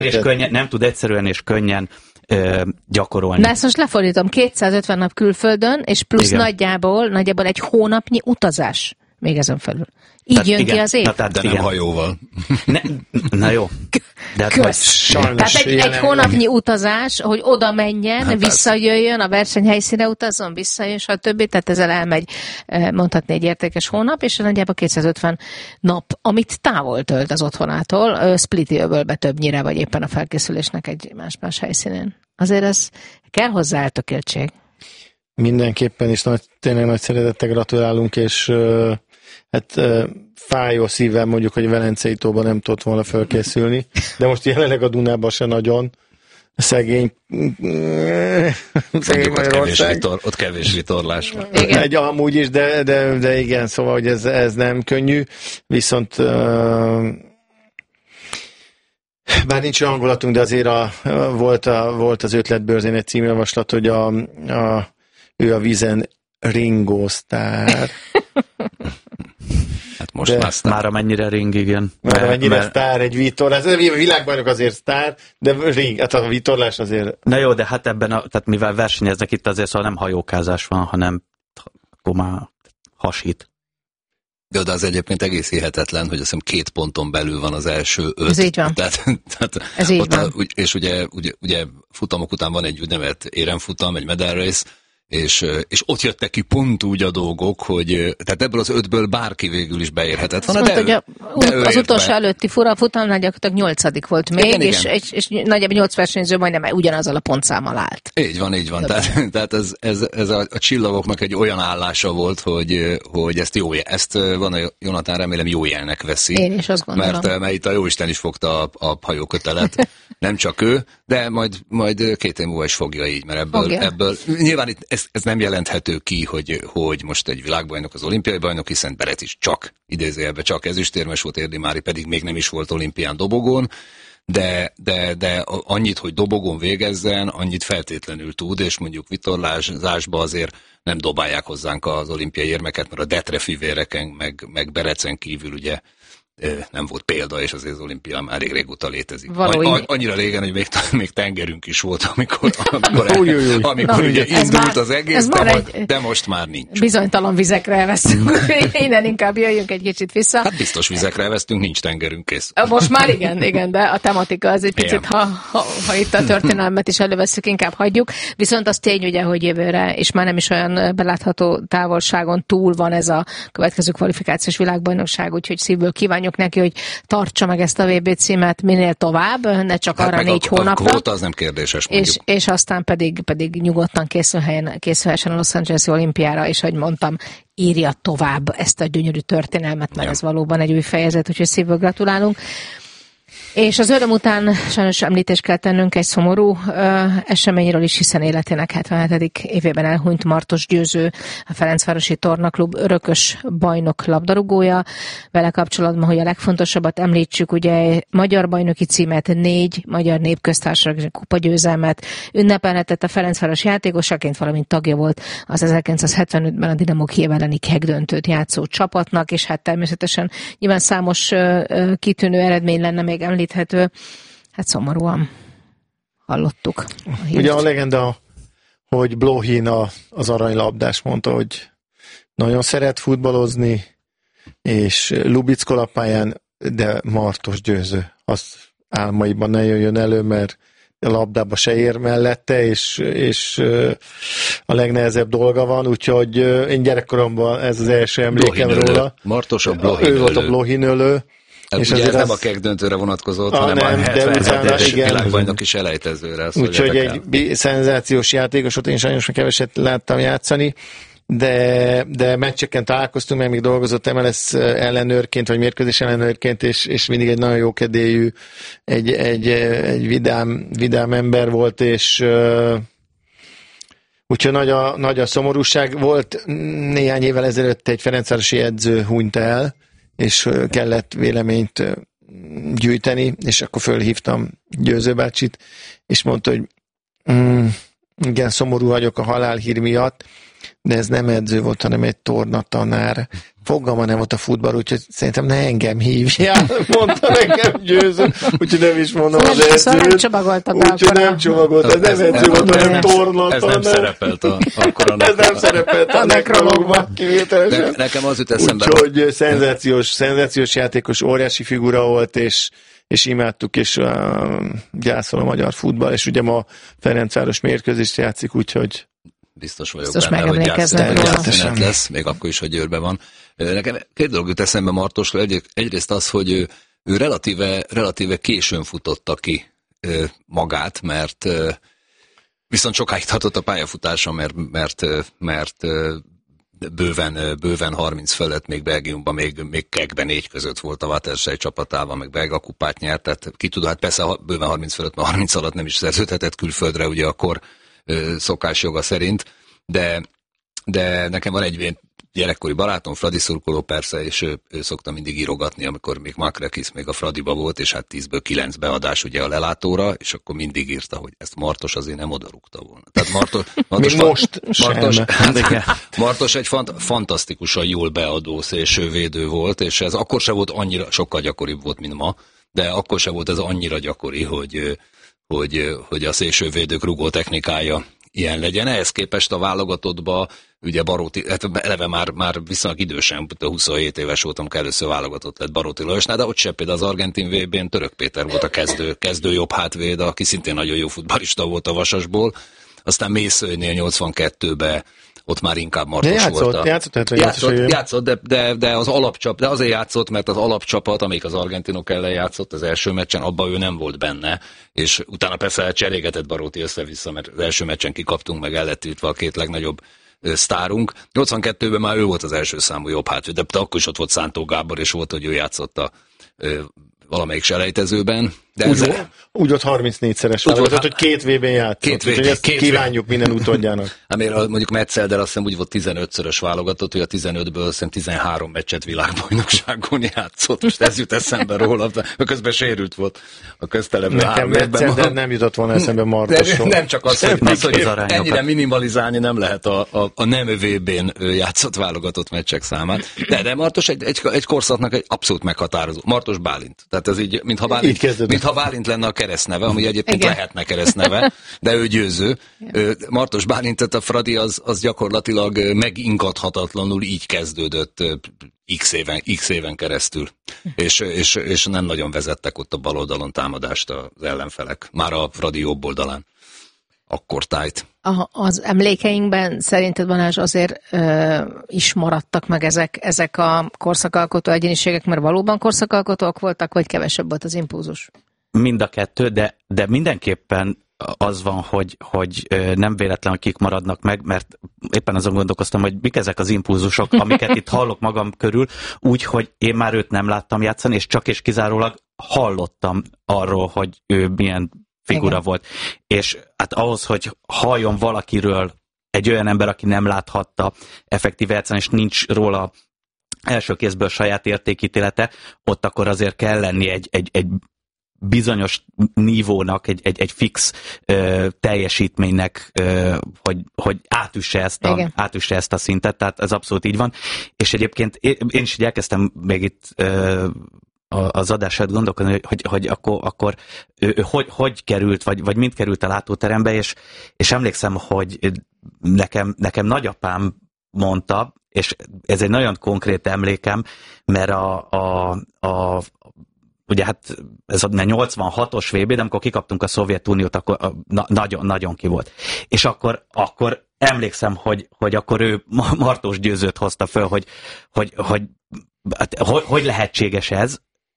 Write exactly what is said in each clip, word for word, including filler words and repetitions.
És könnyen, nem tud egyszerűen és könnyen ö, gyakorolni. De ezt most lefordítom, kétszázötven nap külföldön, és plusz igen. nagyjából, nagyjából egy hónapnyi utazás még ezen felül. Így tehát jön igen. ki az év? Na, tehát, de igen. nem hajóval. Ne, na jó. De hát tehát egy, egy hónapnyi utazás, hogy oda menjen, hát visszajöjjön, a versenyhelyszínre utazzon, visszajön, stb. Tehát ezzel elmegy, mondhatni egy értékes hónap, és nagyjából kétszázötven nap, amit távol tölt az otthonától, Spliti-öbölbe többnyire, vagy éppen a felkészülésnek egy más-más helyszínen. Azért ez kell hozzá eltökéltség. Mindenképpen is nagy, tényleg nagy szeretettel gratulálunk, és uh, hát uh, fájó szívvel mondjuk, hogy Velencei tóban nem tudott volna felkészülni, de most jelenleg a Dunában se nagyon. Szegény, szegény ott, kevés vitor, ott kevés vitorlás van. Egy amúgy is, de, de, de igen, szóval, hogy ez, ez nem könnyű, viszont uh, bár nincs hangulatunk, de azért a, volt, a, volt az ötletbőrzén egy címjavaslat, hogy a, a, ő a vízen ringósztár. Hát most már sztár. Már amennyire ring, igen. Már amennyire mert... sztár egy vitorlás. Ez a világbajnok azért sztár, de ring, hát a vitorlás azért... Na jó, de hát ebben, a, tehát mivel versenyeznek itt azért, szóval nem hajókázás van, hanem akkor már hasít. De oda az egyébként egész hihetetlen, hogy azt hiszem két ponton belül van az első öt. Ez így van. Tehát, tehát Ez így van. A, és ugye, ugye, ugye futamok után van egy úgynevezett éremfutam, egy medal race, és, és ott jöttek ki pont úgy a dolgok, hogy tehát ebből az ötből bárki végül is beérhetett volna. Mondta, de, ő, de az utolsó be. előtti fura futamnál gyakorlatilag nyolcadik volt még, igen, és, igen. És, és nagyjából nyolc versenyző majdnem ugyanazzal a pontszámmal állt. Így van, így van. Tehát, tehát ez, ez, ez a, a csillagoknak egy olyan állása volt, hogy, hogy ezt jó, ezt van a Jonathan remélem jó jelnek veszi. Én is azt gondolom. Mert, mert itt a Jóisten is fogta a, a hajókötelet, nem csak ő, de majd, majd két év múlva is fogja így, mert ebből, ebből nyilván itt ez, ez nem jelenthető ki, hogy, hogy most egy világbajnok az olimpiai bajnok, hiszen Berec is csak, idézőjelben csak ezüstérmes volt, Érdi Mári pedig még nem is volt olimpián dobogón, de, de, de annyit, hogy dobogón végezzen, annyit feltétlenül tud, és mondjuk vitorlázásba azért nem dobálják hozzánk az olimpiai érmeket, mert a Detre fivéreken, meg, meg Berecen kívül ugye nem volt példa, és azért az olimpia már rég régóta létezik. Any, annyira régen, hogy még, még tengerünk is volt, amikor, amikor, új, új, új. amikor Na, ugye indult már, az egész, de, egy, de most már nincs. Bizonytalan vizekre elvesztünk. Innen inkább jöjjünk egy kicsit vissza. Hát biztos vizekre elvesztünk, nincs tengerünk, kész. Most már igen, igen, de a tematika az egy picit, ha, ha, ha itt a történelmet is elővesszük, inkább hagyjuk. Viszont az tény ugye, hogy jövőre, és már nem is olyan belátható távolságon túl van ez a következő kvalifikációs világbajnokság, úgyhogy szívből kívánjuk neki, hogy tartsa meg ezt a vé bé címet minél tovább, ne csak hát arra négy a, hónapra. A kvóta az nem kérdéses, és, és aztán pedig, pedig nyugodtan készülhelyen, készülhessen a Los Angeles-i olimpiára, és ahogy mondtam, írja tovább ezt a gyönyörű történelmet, mert ja. ez valóban egy új fejezet, úgyhogy szívből gratulálunk. És az öröm után sajnos említést kell tennünk egy szomorú ö, eseményről is, hiszen életének hetvenhetedik évében elhunyt Martos Győző, a Ferencvárosi Tornaklub örökös bajnok labdarúgója. Vele kapcsolatban, hogy a legfontosabbat említsük, ugye magyar bajnoki címet, négy magyar népköztársasági kupagyőzelmet ünnepelhetett a Ferencváros játékosaként, valamint tagja volt az ezerkilencszázhetvenötben a Dinamo Kijev elleni kegdöntőt játszó csapatnak, és hát természetesen nyilván számos ö, ö, kitűnő eredmény lenne még említeni, hát szomorúan hallottuk. A Ugye a legenda, hogy Blohin az aranylabdás mondta, hogy nagyon szeret futballozni, és Lubicko lapáján, de Martos Győző, az álmaiban ne jöjjön elő, mert a labdába se ér mellette, és, és a legnehezebb dolga van, úgyhogy én gyerekkoromban ez az első emlékem róla. Martos a Blohin Ő volt a Blohin ölő. És ugye ez az... nem a kegdöntőre vonatkozott, ah, hanem nem, a hetvenhetes világbajnoki selejtezőre. Úgyhogy egy szenzációs játékosot én sajnos keveset láttam játszani, de, de meccseken találkoztunk, mert még dolgozott em el es ellenőrként, vagy mérkőzés ellenőrként, és, és mindig egy nagyon jó kedélyű, egy, egy, egy vidám, vidám ember volt, és uh, úgyhogy nagy a, nagy a szomorúság. Volt néhány évvel ezelőtt egy ferencvárosi edző hunyt el, és kellett véleményt gyűjteni, és akkor fölhívtam Győző bácsit, és mondta, hogy mm, Igen, szomorú vagyok a halálhír miatt, de ez nem edző volt, hanem egy tornatanár. Fogalma nem volt a futball, úgyhogy szerintem ne engem hívjál, mondta nekem Győző, úgyhogy nem is mondom az edzőt. Szóval nem csomagolta be. Úgyhogy nem csomagolt, ez nem edző volt, hanem tornatanár. Ez nem szerepelt a, akkor a Ez nem szerepelt a nekrológban kivételesen. Nekem az jut eszembe. Úgyhogy szenzációs, szenzációs játékos, óriási figura volt, és és imádtuk, és uh, gyászol a magyar futball, és ugye ma Ferencváros mérkőzést játszik, úgyhogy biztos vagyok biztos benne, hogy gyászszünet lesz, még akkor is, hogy Győrben van. Nekem két dolog jut eszembe Martosról. Egy, egyrészt az, hogy ő, ő relatíve, relatíve későn futotta ki magát, mert viszont sokáig tartott a pályafutása, mert, mert, mert bőven, bőven harminc fölött még Belgiumban, még, még Kekben négy között volt a Watersej csapatával, meg belga kupát nyert, tehát ki tudod, hát persze bőven harminc fölött, mert harminc alatt nem is szerződhetett külföldre, ugye akkor szokásjoga szerint, de, de nekem van egy gyerekkori barátom, Fradi szurkoló persze, és ő, ő szokta mindig írogatni, amikor még Makrekis még a Fradiba volt, és hát tízből kilenc beadás ugye a lelátóra, és akkor mindig írta, hogy ezt Martos azért nem odarúgta volna. Tehát Martos, Martos, most Martos, hát, Martos egy fant, fantasztikusan jól beadó szélsővédő volt, és ez akkor se volt annyira, sokkal gyakoribb volt, mint ma, de akkor se volt ez annyira gyakori, hogy, hogy, hogy a szélsővédők rugó technikája ilyen legyen. Ehhez képest a válogatottba ugye Baróti, hát eleve már, már viszonylag idősen, huszonhét éves voltam, először válogatott lett Baróti Lajosnál, de ott se például az argentin vé bén Török Péter volt a kezdő, kezdő jobb hátvéd, aki szintén nagyon jó futballista volt a Vasasból. Aztán Mészőnél nyolcvankettőben ott már inkább Martos játszott, volt. A... Játszott, játszott, játszott, játszott de, de, de az alapcsap, de azért játszott, mert az alapcsapat, amelyik az argentinok ellen játszott az első meccsen, abban ő nem volt benne, és utána persze cserégetett Baróti össze-vissza, mert az első meccsen kikaptunk, meg el lett tiltva a két legnagyobb sztárunk. nyolcvankettőben már ő volt az első számú jobb hátvéd, de akkor is ott volt Szántó Gábor, és volt, hogy ő játszott a valamelyik selejtezőben. De úgy, ezzel... úgy ott harmincnégyszeres válogatott, hogy két vé bén játszott. Két vé, ezt két kívánjuk vé. Minden utódjának. Amire mondjuk Metzelder azt hiszem úgy volt tizenötszörös válogatott, hogy a tizenötből azt hiszem tizenhárom meccset világbajnokságon játszott. Most ez jut eszembe róla, közben sérült volt a köztelepben. Nekem Metzelder nem jutott volna eszembe Martosról. Nem csak az, hogy, az, hogy ennyire minimalizálni nem lehet a, a, a nem vé bén játszott válogatott meccsek számát. De, de Martos egy, egy, egy korszaknak egy abszolút meghatározó. Martos Bálint. Tehát ez így, mintha Bálint, mintha Bálint lenne a keresztneve, ami egyébként igen. lehetne keresztneve, de ő Győző. Igen. Martos Bálintet a Fradi az, az gyakorlatilag megingathatatlanul így kezdődött x éven, x éven keresztül. És, és, és nem nagyon vezettek ott a bal oldalon támadást az ellenfelek. Már a Fradi jobb oldalán. Akkor tájt. A, az emlékeinkben szerinted, Balázs, azért ö, is maradtak meg ezek, ezek a korszakalkotó egyéniségek, mert valóban korszakalkotóak voltak, vagy kevesebb volt az impulzus? Mind a kettő, de, de mindenképpen az van, hogy, hogy nem véletlen, hogy kik maradnak meg, mert éppen azon gondolkoztam, hogy mik ezek az impulzusok, amiket itt hallok magam körül, úgy, hogy én már őt nem láttam játszani, és csak és kizárólag hallottam arról, hogy ő milyen figura igen. volt. És hát ahhoz, hogy halljon valakiről egy olyan ember, aki nem láthatta effektíve játszani, és nincs róla első kézből saját értékítélete, ott akkor azért kell lenni egy, egy, egy bizonyos nívónak, egy, egy, egy fix ö, teljesítménynek, ö, hogy, hogy átüsse ezt, a, átüsse ezt a szintet, tehát ez abszolút így van. És egyébként én, én is így elkezdtem még itt ö, az adását gondolkodni, hogy, hogy, hogy akkor, akkor ő, ő, hogy, hogy került, vagy, vagy mind került a látóterembe, és, és emlékszem, hogy nekem, nekem nagyapám mondta, és ez egy nagyon konkrét emlékem, mert a, a, a ugye hát ez a nyolcvanhatos vé bé, de amikor kikaptunk a Szovjetuniót, akkor na, nagyon, nagyon ki volt. És akkor, akkor emlékszem, hogy, hogy akkor ő Martos Győzőt hozta föl, hogy, hogy, hogy, hogy, hogy lehetséges ez,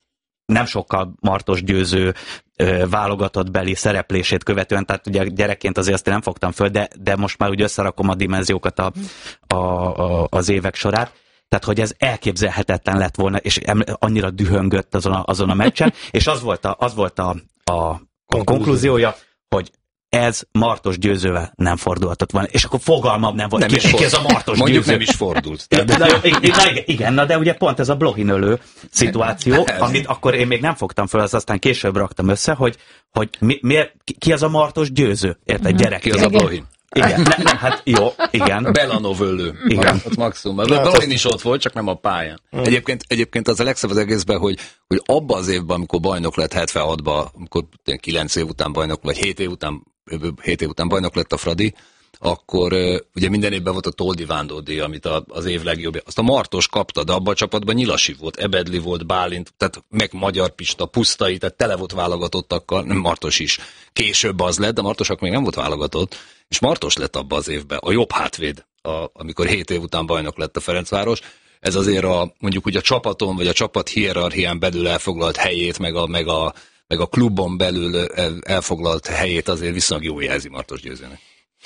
nem sokkal Martos Győző ö, válogatott beli szereplését követően, tehát ugye gyerekként azért azt nem fogtam föl, de, de most már úgy összerakom a dimenziókat a, a, a, az évek során. Tehát, hogy ez elképzelhetetlen lett volna, és annyira dühöngött azon a, azon a meccsen, és az volt a, az volt a, a, a konklúziója, hogy ez Martos Győzővel nem fordulhatott volna. És akkor fogalmam nem volt. Nem ki, ki ez a Martos Mondjuk Győző. nem is fordult. Na, na, na, igen, na, de ugye pont ez a Blohin-ölő szituáció, amit akkor én még nem fogtam föl, az aztán később raktam össze, hogy, hogy mi, miért, ki az a Martos Győző? Érted, gyerek? Ki az a Blohin? Igen, ne, ne, hát jó, igen. Belanov-ölő. Igen. Ott maximum. Balin is ott volt, csak nem a pályán. Mm. Egyébként, egyébként az a legszebb az egészben, hogy, hogy abban az évben, amikor bajnok lett hetvenhatban, amikor kilenc év után bajnok, vagy hét év után, hét év után bajnok lett a Fradi, akkor ugye minden évben volt a Toldi Vándordi, amit az év legjobb. Azt a Martos kapta, de abban a csapatban Nyilasi volt, Ebedli volt, Bálint, tehát meg Magyar Pista, Pusztai, tehát tele volt válogatottakkal, nem Martos is. Később az lett, de Martosak még nem volt válogatott, és Martos lett abban az évben, a jobb hátvéd, a, amikor hét év után bajnok lett a Ferencváros. Ez azért a, mondjuk úgy a csapaton, vagy a csapat hierarchián belül elfoglalt helyét, meg a, meg a, meg a klubon belül elfoglalt helyét azért viszonylag jól jelzi Martos Győzőnek.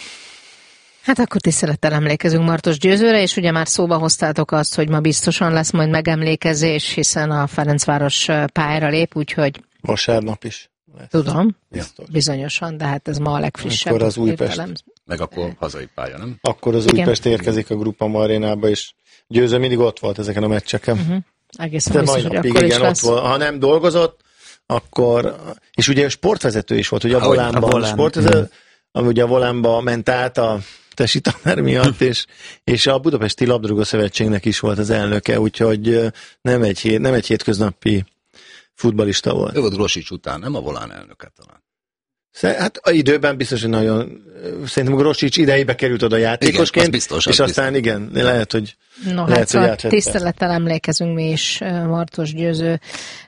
Hát akkor tisztelettel emlékezünk Martos Győzőre, és ugye már szóba hoztátok azt, hogy ma biztosan lesz majd megemlékezés, hiszen a Ferencváros pályára lép, úgyhogy... Vasárnap is lesz. Tudom, biztos. Bizonyosan, de hát ez ma a legfrissebb. Akkor az Újpest. Meg akkor hazai pálya, nem? Akkor az igen. Újpest érkezik a Grupa Arénába, és Győző mindig ott volt ezeken a meccseken. Uh-huh. Egészen de biztos, majd hogy napig, akkor igen, is lesz. Ott volt. Ha nem dolgozott, akkor... És ugye a sportvezető is volt, ugye a Volánban. A Volán. Sportvezető, ami ugye a Volánba ment át a Tesi Tamer miatt, és, és a Budapesti Labdarúgó Szövetségnek is volt az elnöke, úgyhogy nem egy, hét, nem egy hétköznapi futballista volt. Ő volt Grosics után, nem a Volán elnöke talán. Hát a időben biztos, hogy nagyon, szerintem Grosics idejébe került oda játékosként, igen, biztos, és aztán biztos. Igen, lehet, hogy no, lehet, hát hogy tisztelettel emlékezünk mi is Martos Győző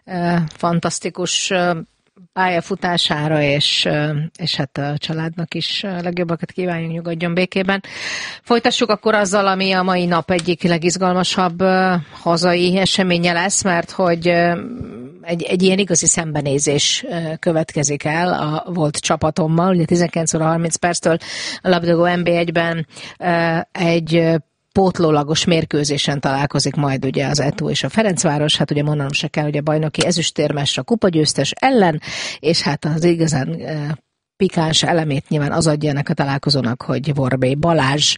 fantasztikus pályafutására, és, és hát a családnak is legjobbakat kívánjunk, nyugodjon békében. Folytassuk akkor azzal, ami a mai nap egyik legizgalmasabb hazai eseménye lesz, mert hogy egy, egy ilyen igazi szembenézés következik el a volt csapatommal. Ugye tizenkilenc óra harminc perctől a labdarúgó en bé egyben egy pótlólagos mérkőzésen találkozik majd ugye az é té o és a Ferencváros, hát ugye mondanom se kell, hogy a bajnoki ezüstérmes a kupagyőztes ellen, és hát az igazán e, pikáns elemét nyilván az adja ennek a találkozónak, hogy Vorbély Balázs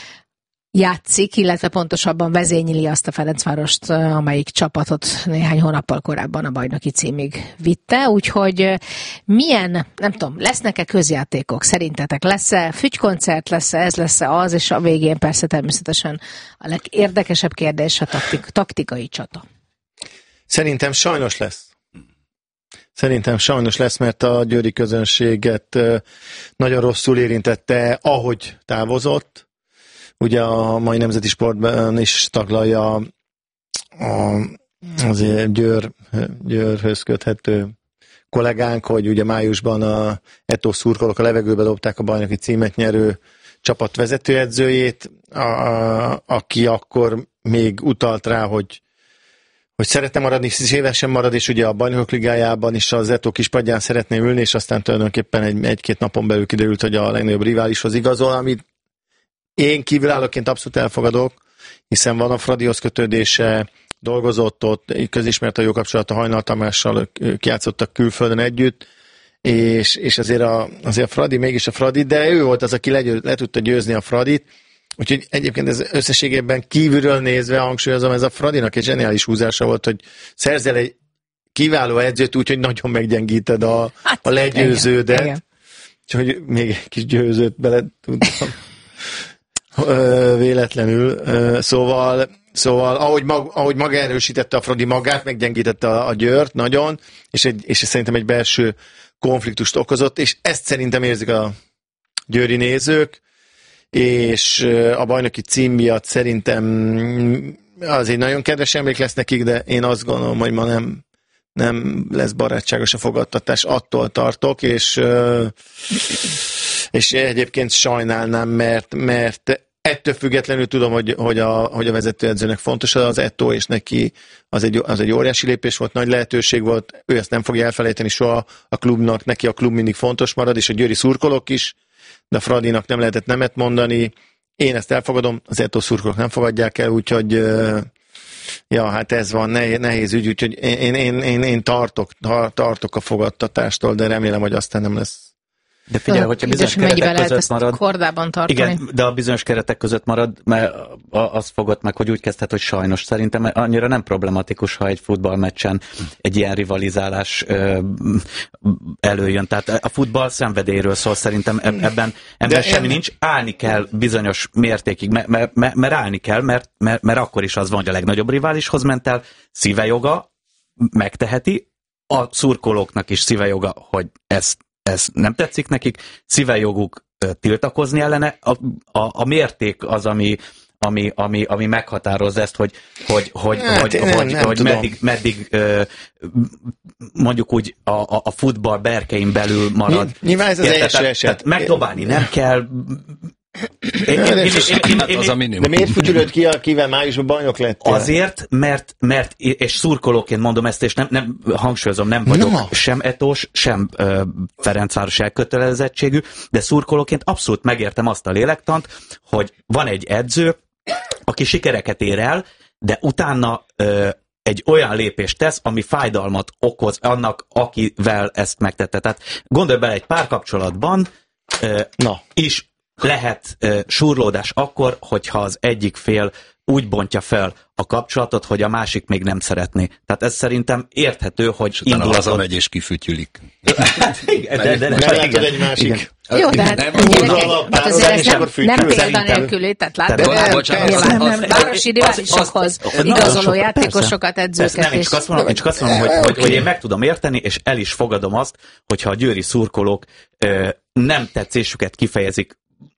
játszik, illetve pontosabban vezényeli azt a Ferencvárost, amelyik csapatot néhány hónappal korábban a bajnoki címig vitte, úgyhogy milyen, nem tudom, lesznek-e közjátékok? Szerintetek lesz-e fügykoncert, lesz-e ez, lesz-e az, és a végén persze természetesen a legérdekesebb kérdés a taktik, taktikai csata. Szerintem sajnos lesz. Szerintem sajnos lesz, mert a győri közönséget nagyon rosszul érintette, ahogy távozott. Ugye a mai nemzeti sportban is taglalja a, azért Győr, Győrhöz köthető kollégánk, hogy ugye májusban a é té o szurkolók a levegőbe dobták a bajnoki címet nyerő csapat vezetőedzőjét, a, a, aki akkor még utalt rá, hogy, hogy szeretne maradni, évesen marad, és ugye a bajnokok ligájában is az é té o kispadján szeretné ülni, és aztán tulajdonképpen egy, egy-két napon belül kiderült, hogy a legnagyobb riválishoz igazol, amit én kívülállóként abszolút elfogadok, hiszen van a Fradihoz kötődése, dolgozott ott, közismert a jó kapcsolat a Hajnal Tamással, ők játszottak külföldön együtt, és, és azért, a, azért a Fradi mégis a Fradi, de ő volt az, aki le, le tudta győzni a Fradit, úgyhogy egyébként ez összességében kívülről nézve hangsúlyozom, ez a Fradinak egy zseniális húzása volt, hogy szerzel egy kiváló edzőt úgy, hogy nagyon meggyengíted a, a legyőződet, úgyhogy még egy kis győzőt bele tudtam véletlenül, szóval, szóval ahogy, mag, ahogy maga erősítette a Fradi magát, meggyengítette a, a Győrt nagyon, és, egy, és szerintem egy belső konfliktust okozott, és ezt szerintem érzik a győri nézők, és a bajnoki cím miatt szerintem az egy nagyon kedves emlék lesz nekik, de én azt gondolom, hogy ma nem, nem lesz barátságos a fogadtatás, attól tartok, és, és egyébként sajnálnám, mert, mert ettől függetlenül tudom, hogy, hogy, a, hogy a vezetőedzőnek fontos az é té o, és neki az egy, az egy óriási lépés volt, nagy lehetőség volt, ő ezt nem fogja elfelejteni soha a klubnak, neki a klub mindig fontos marad, és a győri szurkolók is, de a Fradinak nem lehetett nemet mondani. Én ezt elfogadom, az é té o szurkolók nem fogadják el, úgyhogy ja, hát ez van, nehéz, nehéz ügy, úgyhogy én, én, én, én tartok, tartok a fogadtatástól, de remélem, hogy aztán nem lesz De figyelj, hogyha bizonyos keretek között marad... kordában tartani. Igen, de a bizonyos keretek között marad, mert azt fogod meg, hogy úgy kezdhet, hogy sajnos szerintem annyira nem problematikus, ha egy futballmeccsen egy ilyen rivalizálás előjön. Tehát a futball szenvedélyről szól, szerintem ebben, ebben semmi nincs. Állni kell bizonyos mértékig, mert, mert, mert állni kell, mert, mert, mert akkor is az van, hogy a legnagyobb riválishoz ment el, szíve joga, megteheti, a szurkolóknak is szíve joga, hogy ezt ez nem tetszik nekik, szíve joguk tiltakozni ellene. A, a, a mérték az, ami, ami, ami, ami meghatározza ezt, hogy, hogy, hogy, hát, hogy, nem, hogy, nem hogy meddig, meddig mondjuk úgy a, a futball berkein belül marad. Nyilván ez az Érte, első tehát, eset. Tehát megdobálni nem kell. Én, én, én, én, én, az a minimum. De miért fütyülöd ki, akivel májusban bajnok lettél? Azért, mert, mert és szurkolóként mondom ezt, és nem, nem hangsúlyozom, nem vagyok no. sem etós, sem uh, Ferencváros elkötelezettségű, de szurkolóként abszolút megértem azt a lélektant, hogy van egy edző, aki sikereket ér el, de utána uh, egy olyan lépést tesz, ami fájdalmat okoz annak, akivel ezt megtette. Tehát gondolj bele, egy párkapcsolatban uh, Na. is lehet uh, surlódás akkor, hogyha az egyik fél úgy bontja fel a kapcsolatot, hogy a másik még nem szeretné. Tehát ez szerintem érthető, hogy indulatot... hazamegy és kifütyülik. Igen, de, de, de, nem látod egy másik. Igen. Jó, de hát, nem, hát azért ez nem, nem példanélküli, tehát látod, nem városi riválisokhoz igazoló játékosokat, edzőket. Nem, én csak azt mondom, hogy én meg tudom érteni, és el is fogadom azt, hogyha a győri szurkolók nem tetszésüket kifejezik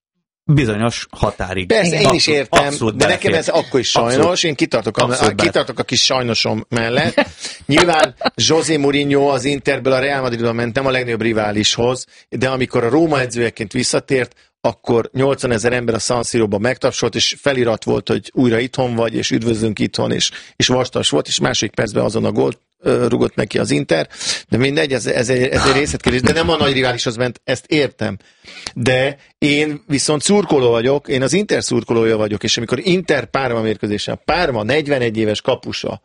bizonyos határig. Persze, én is értem, de nekem ez akkor is sajnos, abszolút. Én kitartok a, kitartok a kis sajnosom mellett. Nyilván José Mourinho az Interből a Real Madridba mentem a legnagyobb riválishoz, de amikor a Róma edzőjeként visszatért, akkor nyolcvanezer ember a San Siróban megtapsolt, és felirat volt, hogy újra itthon vagy, és üdvözlünk itthon, és, és vastas volt, és második percben azon a gólt rugott neki az Inter, de mindegy, ez, ez, egy, ez egy részletkérdés, de nem a nagy riválishoz ment, ezt értem. De én viszont szurkoló vagyok, én az Inter szurkolója vagyok, és amikor Inter Parma mérkőzésen, Parma negyvenegy éves kapusa,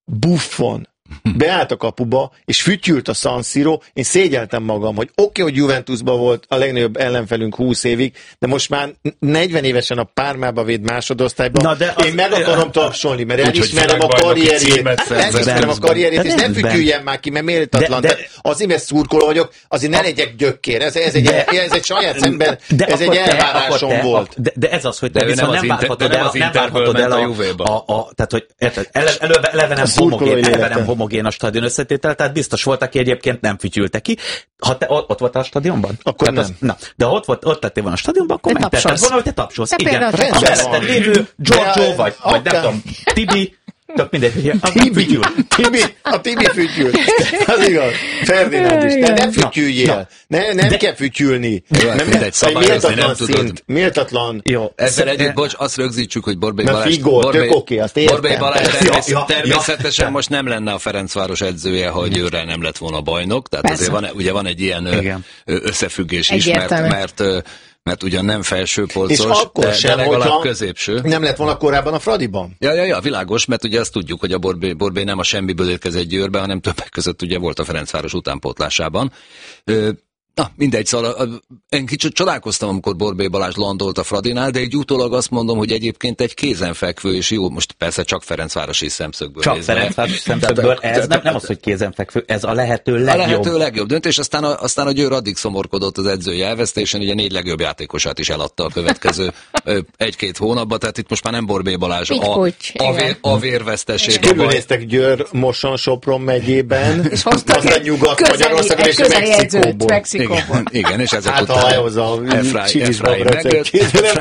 Buffon, beállt a kapuba, és fütyült a San Siro, én szégyeltem magam, hogy oké, okay, hogy Juventusban volt a legnagyobb ellenfelünk húsz évig, de most már negyven évesen a Parmába véd másodosztályban. Na de én meg akarom tapsolni, mert elismerem a karrierjét. Elismerem a karrierjét, és nem fütyüljen már ki, mert méltatlan. De, de, azért, mert szurkoló vagyok, azért ne legyek gyökkér. Ez, ez, egy, de, ez egy saját szemben, ez egy elvárásom te, volt. De, de ez az, hogy te viszont nem várhatod el, nem várhatod el a... Tehát, hogy eleve nem homogén a stadion összetétel, tehát biztos volt, aki egyébként nem fütyülte ki. Ha te ott voltál a stadionban? Akkor nem. Az, na, de ha ott, volt, ott lettél volna a stadionban, akkor megtetted volna, hogy te tapsolsz. Igen. A melletted lévő Giorgio vagy, vagy nem tudom, Tibi, tök mindegy, hogy a Tibi fütyül. Tibi, a Tibi fütyül. Az igaz. Ferdinánd is. De nem fütyüljél. Ne, nem de... kell fütyülni. Mindegy, szabályozni nem tudod. Méltatlan. Jó. Ezzel együtt, bocs, azt rögzítsük, hogy Borbély Balázs... Figó, tök oké, azt értem. Borbély Balázs természetesen most nem lenne a Ferencváros edzője, ha Győrrel nem lett volna bajnok. Tehát azért van, ugye van egy ilyen összefüggés is, mert mert ugyan nem felsőpolcos, de, sem, de legalább középső. Nem lett volna korábban a Fradiban? Ja, ja, ja, világos, mert ugye azt tudjuk, hogy a Borbély, Borbély nem a semmiből érkezett Győrbe, hanem többek között ugye volt a Ferencváros utánpótlásában. Ö, Na, mindegy, szóval én kicsit csodálkoztam, amikor Borbély Balázs landolt a Fradinál, de egy utólag azt mondom, hogy egyébként egy kézenfekvő, és jó, most persze csak Ferencvárosi szemszögből Csak Ferencvárosi szemszögből, ez nem, nem az, hogy kézenfekvő, ez a lehető legjobb. A lehető legjobb döntés, aztán a, aztán a Győr addig szomorkodott az edzői elvesztésen, ugye négy legjobb játékosát is eladta a következő egy-két hónapban, tehát itt most már nem Borbély Balázs a, a, vér, a vérveszteség. És körülnéztek Győr, Moson, Sopron megyében, és aztán Nyugat-Magyarországon és Mexikóból. Igen, igen, és ezek hát, után Efraim megjött.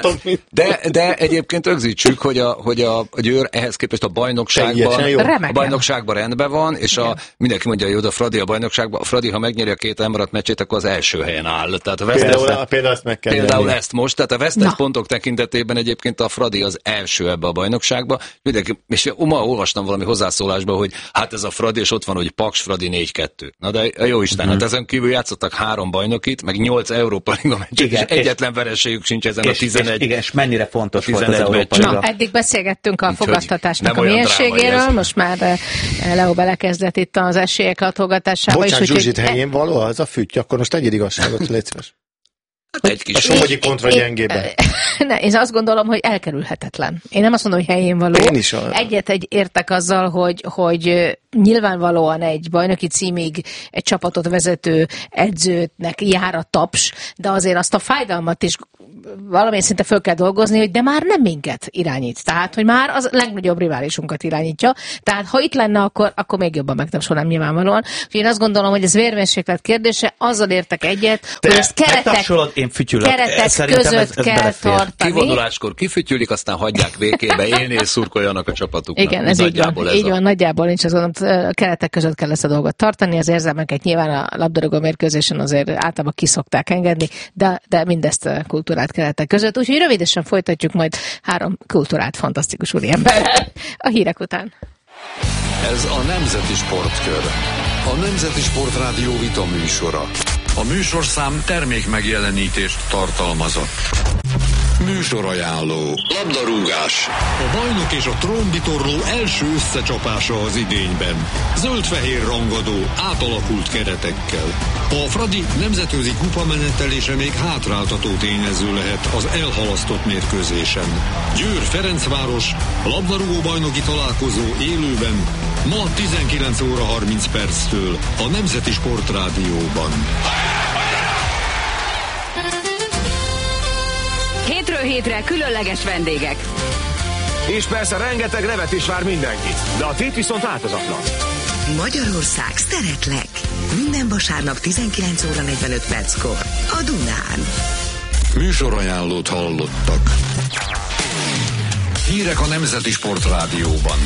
De, de egyébként rögzítsük, hogy a, hogy a Győr ehhez képest a bajnokságban, a bajnokságban rendben van, és a, mindenki mondja, hogy oda Fradi a bajnokságban, a Fradi, ha megnyeri a két elmaradt meccsét, akkor az első helyen áll. Tehát a például, ezt, például ezt meg kell Például nyerni. Ezt most, tehát a vesztett pontok tekintetében egyébként a Fradi az első ebbe a bajnokságba. Mindenki, és ma olvastam valami hozzászólásban, hogy hát ez a Fradi, és ott van, hogy Paks Fradi négy kettő. Na de jó Isten, uh-huh. hát ezen kívül játszottak három bajnokit, meg nyolc Európa Liga meccset, és egyetlen vereségük sincs ezen és, a tizenegy. És, igen, és mennyire fontos volt az Európa Liga. Na, eddig beszélgettünk a fogadtatásnak a mienségéről, most már Leo belekezdett itt az esélyek latolgatásába. Bocsánat, Zsuzsit helyén való az a fütty, akkor most tegyél igazságot, légy szíves. Hát egy kis a Somogyi kontra gyengében. Ne, én azt gondolom, hogy elkerülhetetlen. Én nem azt mondom, hogy helyén való. Én is olyan. Egyet egy értek azzal, hogy, hogy nyilvánvalóan egy bajnoki címig egy csapatot vezető edzőnek jár a taps, de azért azt a fájdalmat is valamilyen szinte föl kell dolgozni, hogy de már nem minket irányít. Tehát, hogy már az legnagyobb riválisunkat irányítja. Tehát, ha itt lenne, akkor, akkor még jobban megtapsolnám nyilvánvalóan. Úgyhogy én azt gondolom, hogy ez vérmérséklet kérdése, azzal értek egyet, te hogy ezt keretek, én fütyülök. keretek Szerintem között ez, ez kell belefér. tartani. Kivonuláskor kifütyülik, aztán hagyják békébe élni, és szurkoljanak a csapatuknak. Igen, ez így van. Ez így a... van, nagyjából nincs az gondolom, keretek között kell ezt a dolgot tartani, az érzelmeket nyilván a labdarúgó mérkőzésen azért általában kiszokták engedni, de, de mindezt a kultúrát keretek között. Úgyhogy rövidesen folytatjuk majd három kultúrát fantasztikus úriemberrel a hírek után. Ez a Nemzeti Sportkör. A Nemzeti Sportrádió vita műsora. A műsorszám termék megjelenítést tartalmazott. Műsorajánló. Labdarúgás. A bajnok és a trónbitorló első összecsapása az idényben. Zöld-fehér rangadó, átalakult keretekkel. A Fradi nemzetközi kupamenetelése még hátráltató tényező lehet az elhalasztott mérkőzésen. Győr-Ferencváros, labdarúgó bajnoki találkozó élőben, ma tizenkilenc óra harminc perctől a Nemzeti Sportrádióban. Hétről hétre különleges vendégek. És persze rengeteg nevet is vár mindenki, de a tét viszont változatlan. Magyarország szeretlek. Minden vasárnap tizenkilenc óra negyvenöt perckor a Dunán. Műsorajánlót hallottak. Hírek a Nemzeti Sportrádióban.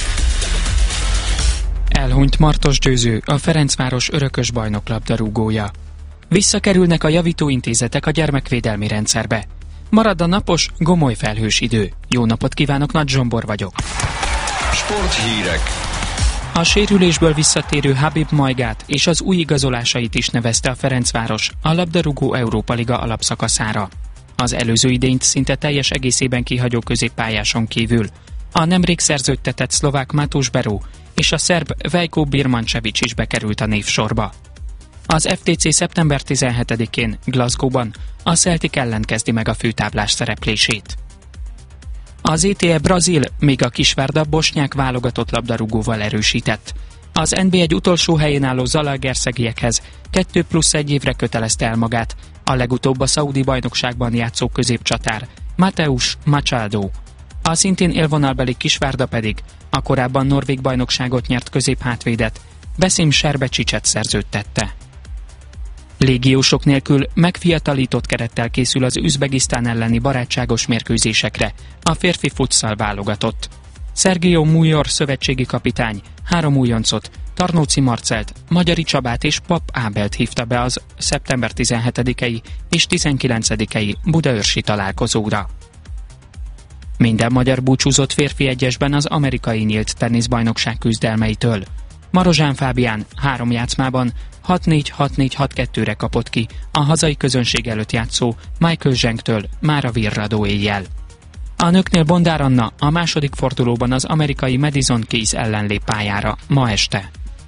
Elhunyt Martos Győző, a Ferencváros örökös bajnok labdarúgója. Visszakerülnek a javítóintézetek a gyermekvédelmi rendszerbe. Marad a napos, gomoly felhős idő. Jó napot kívánok, Nagy Zsombor vagyok. Sporthírek. A sérülésből visszatérő Habib Majgát és az új igazolásait is nevezte a Ferencváros a labdarúgó Európa Liga alapszakaszára. Az előző idényt szinte teljes egészében kihagyó középpályáson kívül a nemrég szerződtetett szlovák Matús Beró és a szerb Vejko Birmančević is bekerült a névsorba. Az ef té cé szeptember tizenhetedikén Glasgow-ban a Celtic ellen kezdi meg a főtáblás szereplését. Az é té é Brazil még a Kisvárda bosnyák válogatott labdarúgóval erősített. Az en bé egy utolsó helyén álló Zalaegerszegiekhez kettő plusz egy évre kötelezte el magát a legutóbb a szaudi bajnokságban játszó középcsatár Mateus Machado. A szintén élvonalbeli Kisvárda pedig a korábban norvég bajnokságot nyert középhátvédet, Besim Serbecsicset szerződtette. Légiósok nélkül megfiatalított kerettel készül az Üzbegisztán elleni barátságos mérkőzésekre a férfi futszal válogatott. Sergio Mújor szövetségi kapitány három újoncot, Tarnóci Marcelt, Magyari Csabát és Pap Ábelt hívta be az szeptember tizenhetedikei és tizenkilencedikei budaörsi találkozóra. Minden magyar búcsúzott férfi egyesben az amerikai nyílt teniszbajnokság küzdelmeitől. Marozsán Fábián három játszmában hat négy hat négy hat kettőre kapott ki a hazai közönség előtt játszó Michael Zsengtől mára virradó éjjel. A nőknél Bondár Anna a második fordulóban az amerikai Madison Keys ellen lép pályára ma este.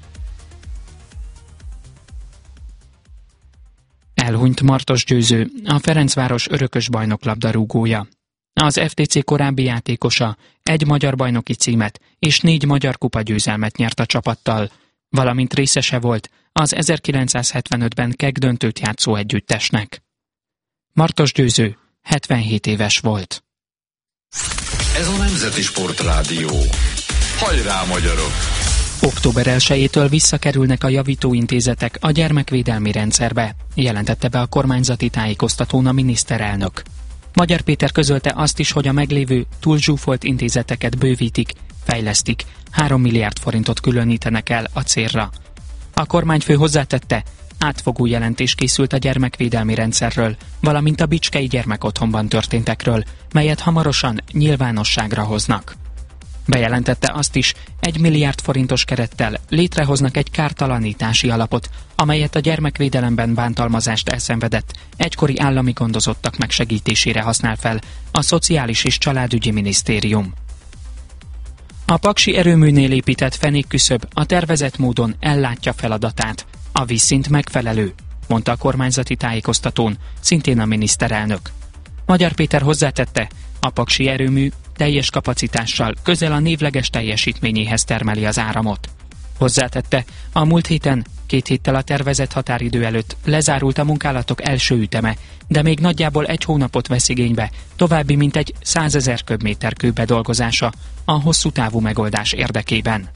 Elhunyt Martos Győző, a Ferencváros örökös bajnok labdarúgója. Az ef té cé korábbi játékosa egy magyar bajnoki címet és négy magyar kupagyőzelmet nyert a csapattal, valamint részese volt az ezerkilencszázhetvenötben keg döntőt játszó együttesnek. Martos Győző hetvenhét éves volt. Ez a Nemzeti Sportrádió. Hajrá, magyarok! október elsejétől visszakerülnek a javítóintézetek a gyermekvédelmi rendszerbe, jelentette be a kormányzati tájékoztatón a miniszterelnök. Magyar Péter közölte azt is, hogy a meglévő túlzsúfolt intézeteket bővítik, fejlesztik, három milliárd forintot különítenek el a célra. A kormányfő hozzátette, átfogó jelentés készült a gyermekvédelmi rendszerről, valamint a Bicskei gyermekotthonban történtekről, melyet hamarosan nyilvánosságra hoznak. Bejelentette azt is, egy milliárd forintos kerettel létrehoznak egy kártalanítási alapot, amelyet a gyermekvédelemben bántalmazást elszenvedett egykori állami gondozottak megsegítésére használ fel a Szociális és Családügyi Minisztérium. A paksi erőműnél épített fenékküszöb a tervezett módon ellátja feladatát. A vízszint megfelelő. mondta a kormányzati tájékoztatón, szintén a miniszterelnök. Magyar Péter hozzátette, a paksi erőmű teljes kapacitással közel a névleges teljesítményéhez termeli az áramot. Hozzátette, a múlt héten, két héttel a tervezett határidő előtt lezárult a munkálatok első üteme, de még nagyjából egy hónapot vesz igénybe, további mintegy százezer köbméter kő bedolgozása a hosszú távú megoldás érdekében.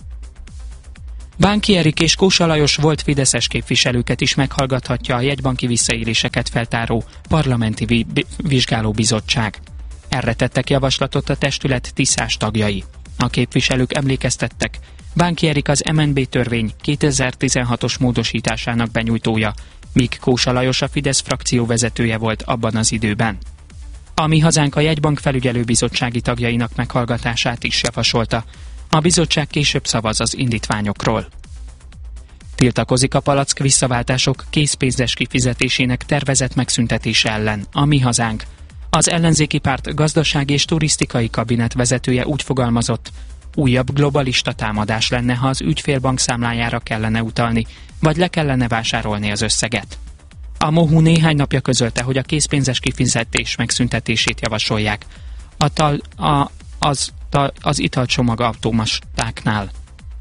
Bánki Erik és Kósa Lajos volt fideszes képviselőket is meghallgathatja a jegybanki visszaéléseket feltáró parlamenti vi- vizsgálóbizottság. Erre tettek javaslatot a testület tisztás tagjai. A képviselők emlékeztettek, Bánki Erik az em en bé törvény kétezer-tizenhatos módosításának benyújtója, míg Kósa Lajos a Fidesz frakció vezetője volt abban az időben. A Mi Hazánk a jegybank felügyelőbizottsági tagjainak meghallgatását is javasolta. A bizottság később szavaz az indítványokról. Tiltakozik a palack visszaváltások készpénzes kifizetésének tervezett megszüntetése ellen a Mi Hazánk. Az ellenzéki párt gazdasági és turisztikai kabinet vezetője úgy fogalmazott, újabb globalista támadás lenne, ha az ügyfélbank számlájára kellene utalni, vagy le kellene vásárolni az összeget. A MOHU néhány napja közölte, hogy a készpénzes kifizetés megszüntetését javasolják a tal, a, az, ta, az italcsomag automatáknál.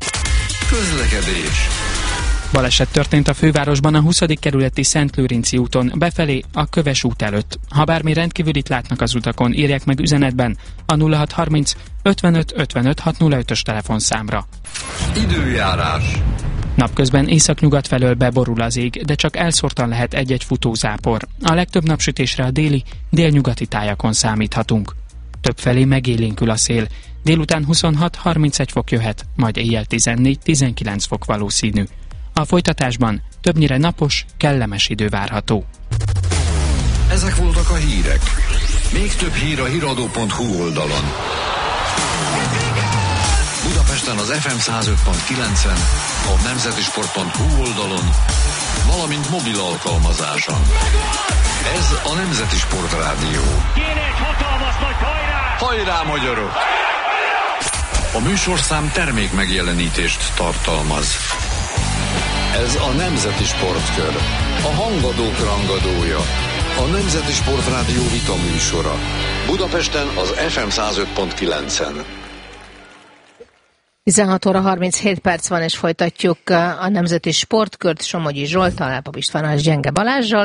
Közlekedés. Baleset történt a fővárosban a huszadik kerületi Szentlőrinci úton befelé a Köves út előtt. Ha bármi rendkívülit látnak az utakon, írják meg üzenetben a nulla hat harminc ötvenöt ötvenöt hatszázötös telefonszámra. Időjárás. Napközben északnyugat felől beborul az ég, de csak elszórtan lehet egy-egy futózápor. A legtöbb napsütésre a déli, délnyugati tájakon számíthatunk. Többfelé megélénkül a szél. Délután huszonhat harmincegy fok jöhet, majd éjjel tizennégy tizenkilenc fok valószínű. A folytatásban többnyire napos, kellemes idő várható. Ezek voltak a hírek. Még több hír a híradó pont hu oldalon. Budapesten az ef em száz öt pont kilencen, a nemzetisport pont hu oldalon, valamint mobil alkalmazáson. Ez a Nemzeti Sport Rádió. Kéne egy hatalmas nagy hajrá! Hajrá, magyarok! A műsorszám termék megjelenítést tartalmaz. Ez a Nemzeti Sportkör. A hangadók rangadója. A Nemzeti Sport Rádió vita műsora. Budapesten az ef em száz öt pont kilencen. tizenhat óra harminchét perc van, és folytatjuk a Nemzeti Sportkört Somogyi Zsolttal, Lápap Istvánnal és Gyenge Balázssal.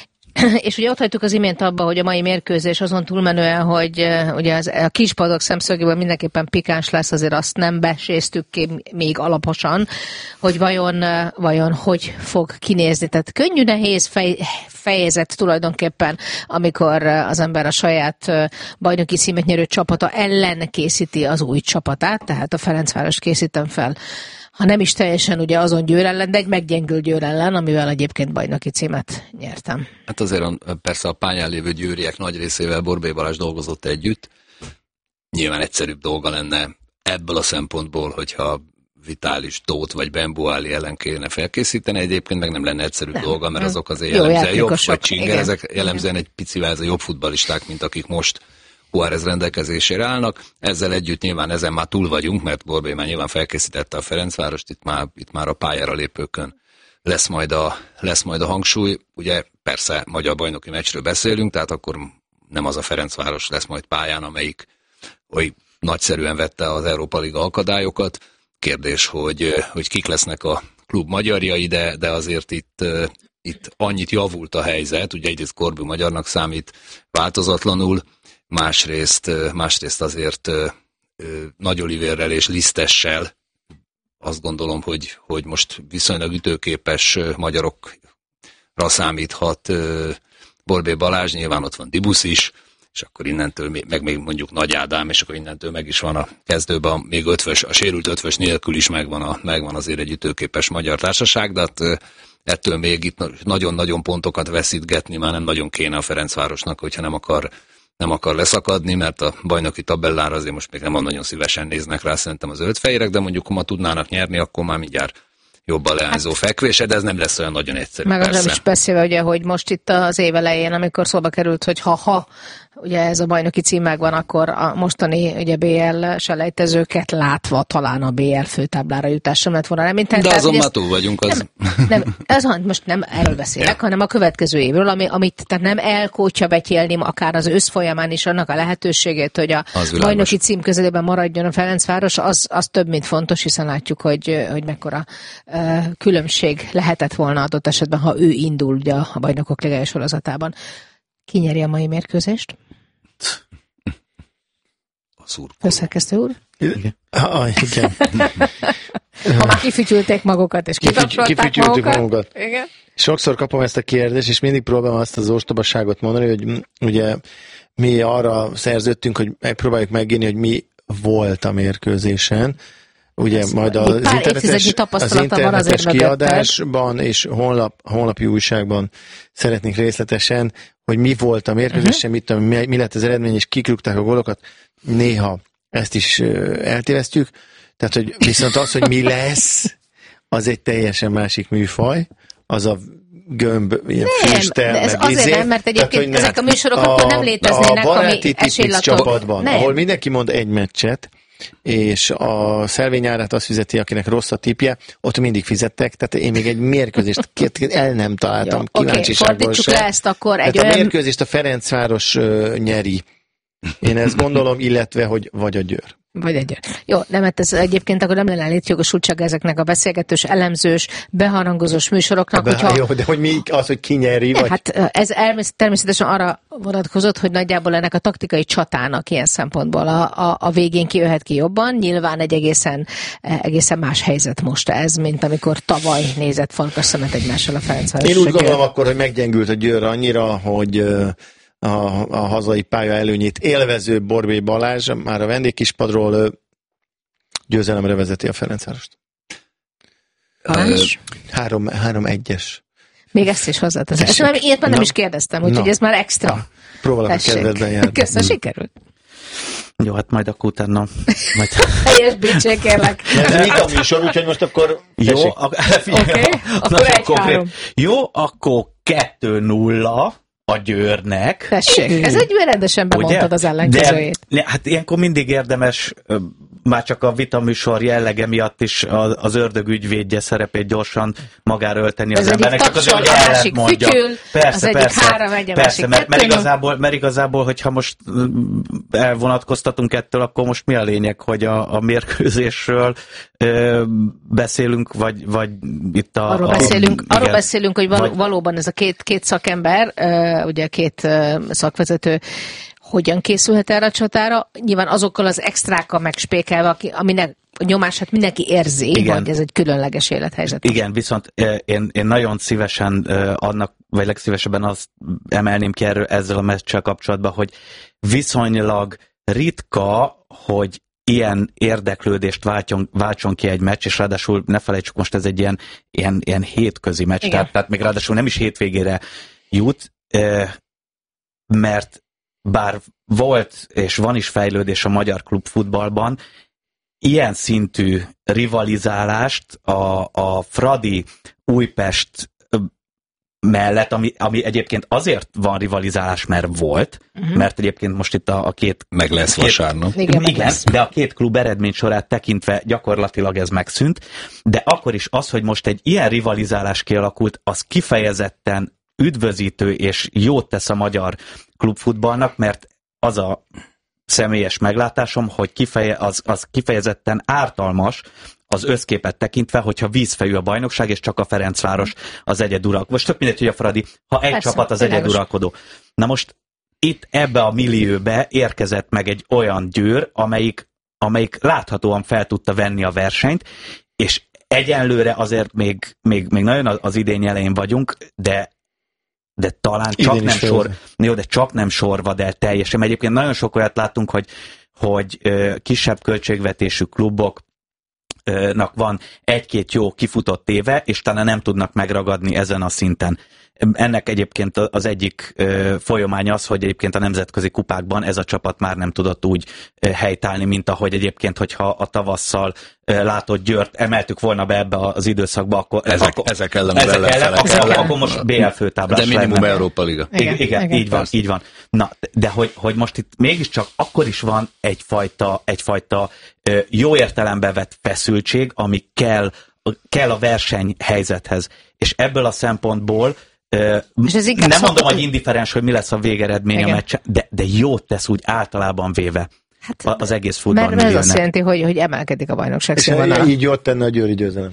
És ugye ott hagytuk az imént abba, hogy a mai mérkőzés azon túlmenően, hogy ugye az, a kispadok szemszögéből mindenképpen pikáns lesz, azért azt nem beséztük ki még alaposan, hogy vajon, vajon hogy fog kinézni. Tehát könnyű, nehéz fej, fejezet tulajdonképpen, amikor az ember a saját bajnoki címet nyerő csapata ellen készíti az új csapatát, tehát a Ferencvárost készítem fel. Ha nem is teljesen ugye azon Győr ellen, de egy meggyengült Győr ellen, amivel egyébként bajnoki címet nyertem. Hát azért persze a pályán lévő győriek nagy részével Borbély Balázs dolgozott együtt. Nyilván egyszerűbb dolga lenne ebből a szempontból, hogyha Vitális, Tóth vagy Bembuáli ellen kéne felkészíteni, egyébként meg nem lenne egyszerűbb nem. dolga, mert azok azért jellemzően jobb, vagy Csinger, ezek jellemzően egy picivel ez a jobb futballisták, mint akik most Juárez rendelkezésére állnak. Ezzel együtt nyilván ezen már túl vagyunk, mert Borbély már nyilván felkészítette a Ferencvárost, itt már, itt már a pályára lépőkön lesz majd, a, lesz majd a hangsúly. Ugye persze magyar bajnoki meccsről beszélünk, tehát akkor nem az a Ferencváros lesz majd pályán, amelyik oly nagyszerűen vette az Európa Liga akadályokat. Kérdés, hogy, hogy kik lesznek a klub magyarjai, de, de azért itt, itt annyit javult a helyzet, ugye egyrészt Korbi magyarnak számít változatlanul, Másrészt, másrészt azért Nagy Olivérrel és Lisztessel azt gondolom, hogy, hogy most viszonylag ütőképes magyarokra számíthat Borbély Balázs, nyilván ott van Dibusz is, és akkor innentől meg még mondjuk Nagy Ádám, és akkor innentől meg is van a kezdőben, még ötvös, a sérült ötvös nélkül is megvan, a, megvan azért egy ütőképes magyar társaság, de hát ettől még itt nagyon-nagyon pontokat veszítgetni már nem nagyon kéne a Ferencvárosnak, hogyha nem akar nem akar leszakadni, mert a bajnoki tabellára azért most még nem nagyon szívesen néznek rá szerintem az zöldfehérek, de mondjuk, ha ma tudnának nyerni, akkor már mindjárt jobb a leányzó hát, fekvése, de ez nem lesz olyan nagyon egyszerű. Meg az nem is beszélve, ugye, hogy most itt az év elején, amikor szóba került, hogy ha-ha ugye ez a bajnoki cím megvan, akkor a mostani ugye bé el selejtezőket látva talán a bé el főtáblára jutásom lett volna. Nem, de azon már túl vagyunk. Az. Nem, nem, ez most nem erről beszélek, hanem a következő évről, ami, amit tehát nem elkótya betyélni akár az ősz folyamán is annak a lehetőségét, hogy a bajnoki cím közelében maradjon a Ferencváros, az, az több, mint fontos, hiszen látjuk, hogy, hogy mekkora uh, különbség lehetett volna adott esetben, ha ő indul ugye a Bajnokok Ligája sorozatában. Ki nyeri a mai mérkőzést? Összekezdő úr? Igen. Ah, igen. Ha már kifütyülték magukat, és kitapsolták magukat. magukat. Igen. Sokszor kapom ezt a kérdést, és mindig próbálom azt az ostobaságot mondani, hogy ugye mi arra szerződtünk, hogy megpróbáljuk megírni, hogy mi volt a mérkőzésen. Ugye ez majd az internetes, az internetes kiadásban és honlap, honlapi újságban szeretnénk részletesen, hogy mi volt a mérkőzésen, uh-huh. mit, mi, mi lett az eredmény, és kik rúgták a gólokat. Néha ezt is eltévesztjük. Tehát, hogy viszont az, hogy mi lesz, az egy teljesen másik műfaj. Az a gömb, ilyen füstel, de ez azért izé, nem, mert egyébként tehát, ezek a műsorok a, akkor nem léteznének, a ami esélylatok. Csapatban, nem. Ahol mindenki mond egy meccset, és a szelvényárát azt fizeti, akinek rossz a tipje, ott mindig fizettek, tehát én még egy mérkőzést el nem találtam, jó, kíváncsiságból okay, sem. Ezt akkor egy olyan... a mérkőzést a Ferencváros uh, nyeri. Én ezt gondolom, illetve, hogy vagy a Győr. Vagy egy. Jó, nem, mert ez egyébként akkor nem lenne létjogosultság ezeknek a beszélgetős, elemzős, beharangozós műsoroknak. Be, hogyha... Jó, de hogy mi az, hogy ki nyeri? Vagy... Hát ez természetesen arra vonatkozott, hogy nagyjából ennek a taktikai csatának ilyen szempontból a, a, a végén ki jöhet ki jobban. Nyilván egy egészen, egészen más helyzet most ez, mint amikor tavaly nézett falkas szemet egymással a Ferencváros. Én úgy gondolom akkor, hogy meggyengült a Győr annyira, hogy a, a hazai pálya előnyét élvező Borbély Balázs már a vendégkispadról győzelemre vezeti a Ferencvárost. Három, három egyes. Még ezt is hozzáteszem. És már ilyet már nem is kérdeztem, úgyhogy ez már extra. Próbálok a kedvedben járni. Köszönöm, sikerült. Jó, hát majd akkor utána... Majd... Helyes bítség, kérlek. Ez mit a műsor, úgyhogy most akkor... Jó, Oké, okay, akkor egy-három. Jó, akkor kettő nulla a Győrnek. Tessék, ez egy rendesen bemondtad az ellenkezőjét. De, hát ilyenkor mindig érdemes, már csak a vitaműsor jellege miatt is az ördög ügyvédje szerepét gyorsan magára ölteni az, az embernek, csak azért, hogy ellent mondja. Fütyül, persze, az persze, három, egy, persze, mert, mert, igazából, mert igazából, hogyha most elvonatkoztatunk ettől, akkor most mi a lényeg, hogy a, a mérkőzésről ö, beszélünk, vagy, vagy itt a... Arról, a, beszélünk, a, arról beszélünk, hogy való, valóban ez a két, két szakember, ugye két szakvezető hogyan készülhet erre a csatára. Nyilván azokkal az extrákkal megspékelve, aminek a nyomását mindenki érzi, igen. Hogy ez egy különleges élethelyzet. Igen, viszont én, én nagyon szívesen annak, vagy legszívesebben azt emelném ki erről ezzel a meccsel kapcsolatban, hogy viszonylag ritka, hogy ilyen érdeklődést váltson, váltson ki egy meccs, és ráadásul ne felejtsük, most ez egy ilyen, ilyen, ilyen hétközi meccs, tehát, tehát még ráadásul nem is hétvégére jut, mert bár volt és van is fejlődés a magyar klubfutballban, ilyen szintű rivalizálást a, a Fradi Újpest mellett, ami, ami egyébként azért van rivalizálás, mert volt, uh-huh. mert egyébként most itt a, a két... Meg lesz két, vasárnap. Igen, igen lesz. De a két klub eredménysorát tekintve gyakorlatilag ez megszűnt, de akkor is az, hogy most egy ilyen rivalizálás kialakult, az kifejezetten üdvözítő és jót tesz a magyar klubfutballnak, mert az a személyes meglátásom, hogy kifeje, az, az kifejezetten ártalmas az összképet tekintve, hogyha vízfejű a bajnokság, és csak a Ferencváros az egyeduralkodó. Most tök mindegy, hogy a Fradi, ha egy Persze, csapat az egyeduralkodó. Na most itt ebbe a millióbe érkezett meg egy olyan Győr, amelyik, amelyik láthatóan fel tudta venni a versenyt, és egyenlőre azért még, még, még nagyon az idény elején vagyunk, de de talán csak nem, sor, jó, de csak nem sorvad el teljesen. Mert egyébként nagyon sok olyat láttunk, hogy, hogy ö, kisebb költségvetésű kluboknak van egy-két jó kifutott éve, és talán nem tudnak megragadni ezen a szinten Ennek egyébként az egyik folyamánya az, hogy egyébként a nemzetközi kupákban ez a csapat már nem tudott úgy helytállni, mint ahogy egyébként, hogyha a tavasszal látott Győrt emeltük volna be ebbe az időszakba, akkor ezek, akkor, ezek ellen, ezek ellen, ellen, akkor, ellen, akkor most bé el főtáblás de minimum lenne. Európa Liga. Igen, igen, igen, így van, így van. Na, de hogy, hogy most itt mégiscsak akkor is van egyfajta, egyfajta jó értelembe vett feszültség, ami kell, kell a versenyhelyzethez. És ebből a szempontból nem szok... mondom, hogy indiferens, hogy mi lesz a végeredmény a meccsen, de, de jót tesz úgy általában véve. Hát, az egész futball. Mert ez azt jelenti, hogy, hogy emelkedik a bajnokság színvonala. Így jót tenne a győri győzelem.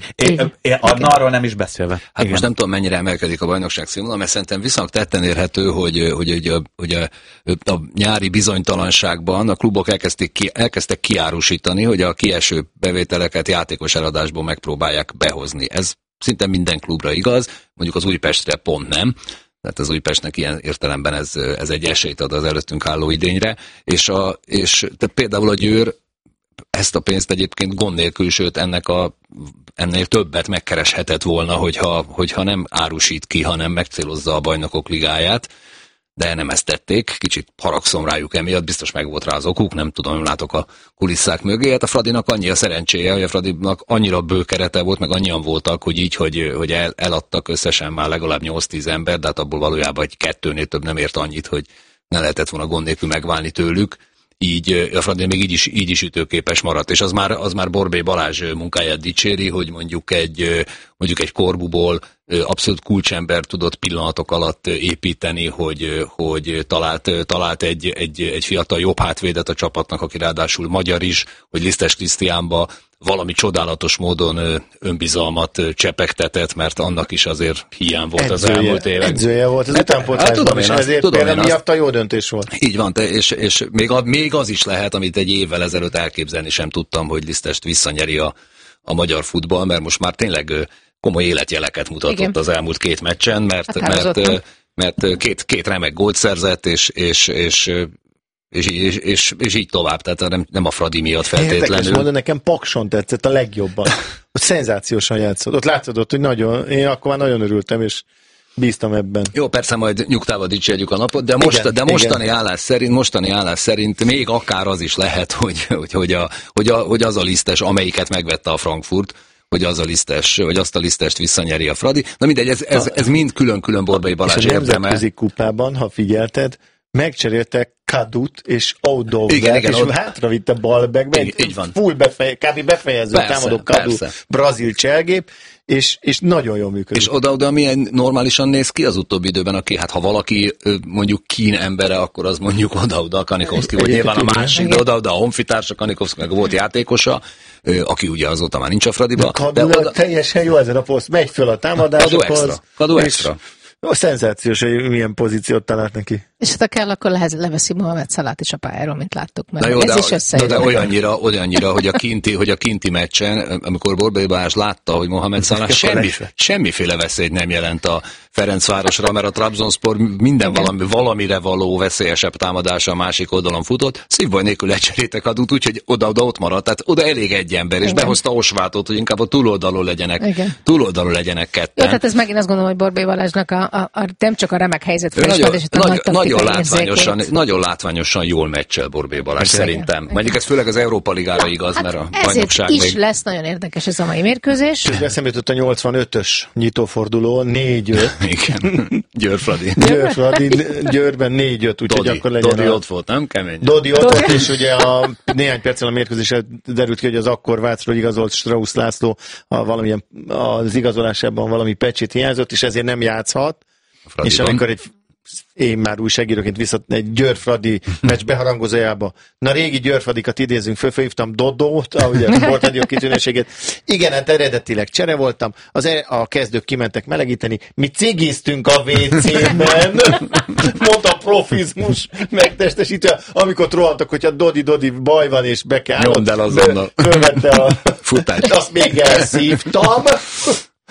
Arról nem is beszélve. Hát igen. Most nem tudom, mennyire emelkedik a bajnokság színvonala, mert szerintem viszont tetten érhető, hogy, hogy, hogy, a, hogy a, a nyári bizonytalanságban a klubok elkezdték, ki, elkezdtek kiárusítani, hogy a kieső bevételeket játékos eladásból megpróbálják behozni. Ez szinte minden klubra igaz, mondjuk az Újpestre pont nem. Tehát az Újpestnek ilyen értelemben ez, ez egy esélyt ad az előttünk álló idényre, és, a, és tehát például a Győr ezt a pénzt egyébként gond nélkül, sőt ennek a, ennél többet megkereshetett volna, hogyha, hogyha nem árusít ki, hanem megcélozza a Bajnokok Ligáját, de nem ezt tették, kicsit haragszom rájuk emiatt, biztos meg volt rá az okuk, nem tudom, nem látok a kulisszák mögé. Hát a Fradinak annyi a szerencséje, hogy a Fradinak annyira bő kerete volt, meg annyian voltak, hogy így, hogy, hogy el, eladtak összesen már legalább nyolc-tíz ember, de hát abból valójában egy kettőnél több nem ért annyit, hogy ne lehetett volna gond nélkül megválni tőlük. Így a Fradi még így is, így is ütőképes maradt, és az már, az már Borbély Balázs munkáját dicséri, hogy mondjuk egy, mondjuk egy Korbuból abszolút kulcsember tudott pillanatok alatt építeni, hogy, hogy talált, talált egy, egy, egy fiatal jobb hátvédet a csapatnak, aki ráadásul magyar is, hogy Lisztes Krisztiánba valami csodálatos módon önbizalmat csepegtetett, mert annak is azért hiány volt edzője, az elmúlt évek. Edzője volt az utánpótlásban, és ezért tudom például miatt a jó döntés volt. Így van, te, és, és még, a, még az is lehet, amit egy évvel ezelőtt elképzelni sem tudtam, hogy Lisztest visszanyeri a, a magyar futball, mert most már tényleg komoly életjeleket mutatott igen. az elmúlt két meccsen, mert, mert, mert két, két remek gólt szerzett, és, és, és És, és, és, és így tovább, tehát nem, nem a Fradi miatt feltétlenül. Érdekes mondani, nekem Pakson tetszett a legjobban. Ott szenzációsan játszott. Ott látszódott, hogy nagyon, én akkor már nagyon örültem, és bíztam ebben. Jó, persze majd nyugtával dicsérjük a napot, de, most, igen, de mostani igen. állás szerint, mostani állás szerint még akár az is lehet, hogy, hogy, hogy, a, hogy, a, hogy az a Lisztes, amelyiket megvette a Frankfurt, hogy az a Lisztes, hogy azt a Lisztest visszanyeri a Fradi. Na mindegy, ez, ez, ez mind külön-külön Borbély Balázs érdeme. És a nemzetközi kupában, ha figyelted, megcseréltek Kadut és Oudovert, és ott... hátravitte Balbekbe, egy full befej, kb. Befejező persze, támadó Kadu brazil cselgép, és, és nagyon jól működik. És oda-oda milyen normálisan néz ki az utóbbi időben, aki, hát ha valaki mondjuk Kín embere, akkor az mondjuk oda-oda a Kanikovszki, vagy nyilván a másik, de oda-oda a honfitársa Kanikovszki, meg volt játékosa, aki ugye azóta már nincs a Fradiba. Kadu oda... teljesen jó ezen a poszt, megy föl a támadásokhoz. Kadu extra. Kadu extra. A szenzációs, hogy milyen pozíciót talált neki. És ha kell, akkor lehez, leveszi Mohamed Salát is a pályáról, mint láttuk meg. Jó, ez de, is összejön. De, de olyannyira, olyannyira, hogy a kinti, hogy a kinti meccsen, amikor Borbély Balázs látta, hogy Mohamed Salah semmi, semmiféle veszélyt nem jelent a Ferencvárosra, mert a Trabzonspor minden valami, valamire való veszélyesebb támadása a másik oldalon futott, szívbaj nélkül lecserétek adut, úgyhogy oda-oda ott maradt, tehát oda elég egy ember, és igen. behozta Osvátot, hogy inkább a túloldalon legyenek, túloldalon legyenek ketten. Jó, tehát ez megint azt gondolom, hogy Borbély Balázsnak a, a, a, nem csak a remek helyzet felismerését, a nagy nagyon látványosan, nagyon látványosan jól meccsel Borbély Balázs igen, szerintem. Igen. Mondjuk ez főleg az Európa Ligára igaz, hát mert a bajnokság is még... lesz nagyon érdekes ez a mai mérkőzés. És eszembe jutott a nyolcvanötös nyitóforduló, négy öt. Igen, Győr Fradi. Győr Fradi, Győrben négy öt, úgyhogy akkor legyen Dodi a... ott volt, nem kemény? Dodi ott volt, és ugye a néhány perccel a mérkőzésre derült ki, hogy az akkor Vácról igazolt Strauss László a valamilyen, az igazolásában valami pecsét hiányzott, és ezért nem játszhat. És amikor egy én már újságíróként visszat egy Győr Fradi meccs beharangozójába. Na régi Győr Fradikat idézünk, fölhívtam Dodót, ahogy volt egy jó kitűnőséget. Igen, hát eredetileg csere voltam, az e- a kezdők kimentek melegíteni, mi cigiztünk a vé cében, mondta profizmus megtestesítő, amikor rohantak, hogyha Dodi-Dodi baj van, és be kell. Nyomd el azonnal. Fölvette a futást. Azt még elszívtam.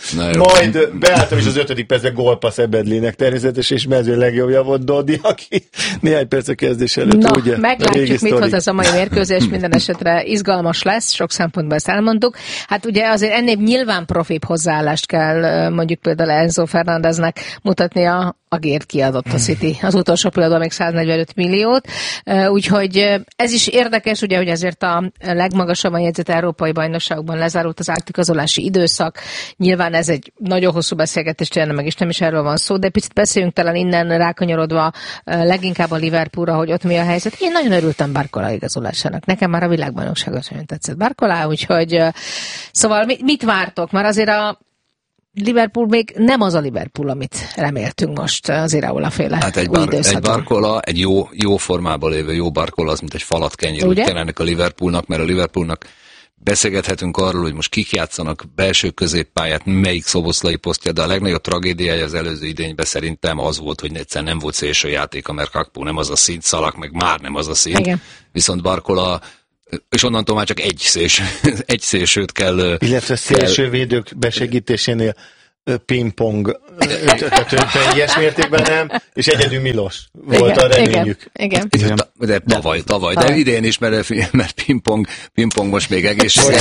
Majd beálltam is az ötödik percre gólpassz Ebedlinek természetes, és mező legjobbja volt Dodi, aki néhány perc a kezdés előtt, Na, ugye? meglátjuk, mit hoz ez a mai mérkőzés, minden esetre izgalmas lesz, sok szempontból ezt elmondtuk. Hát ugye azért ennél nyilván profibb hozzáállást kell mondjuk például Enzo Fernándeznek mutatnia, agért kiadott a City. Az utolsó pillanatban még száznegyvenöt milliót, úgyhogy ez is érdekes, ugye, hogy azért a legmagasabban jegyzett európai bajnokságokban lezárult az átigazolási időszak. Nyilván ez egy nagyon hosszú beszélgetés, tényleg meg is nem is erről van szó, de picit beszéljünk talán innen rákanyarodva leginkább a Liverpoolra, hogy ott mi a helyzet. Én nagyon örültem Barcola igazolásának. Nekem már a világbajnokságot nagyon tetszett Barcola, úgyhogy szóval mit vártok? Már azért a Liverpool még nem az a Liverpool, amit reméltünk most az Iraola-féle hát egy, bar, egy Barcola, egy jó, jó formában lévő jó Barcola, az mint egy falat kenyér, úgy kellene a Liverpoolnak, mert a Liverpoolnak beszélgethetünk arról, hogy most kik játszanak belső középpályát, melyik szoboszlai posztja, de a legnagyobb tragédiája az előző idényben szerintem az volt, hogy egyszer nem volt szélső játéka, mert Kakpó nem az a szint, Szalak meg már nem az a szint. Igen. Viszont Barcola, és onnantól már csak egy, szélső, egy szélsőt kell... Illetve szélsővédők besegítésénél pingpong, teljes mértékben nem, és egyedül Milos volt igen, a reményük. Igen, igen. De tavaly, tavaly, de idén is, mert, mert pingpong, pingpong most még egészséges.